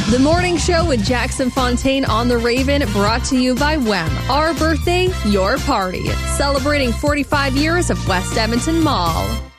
The Morning Show with Jackson Fontaine on the Raven, brought to you by WEM. Our birthday, your party. Celebrating 45 years of West Edmonton Mall.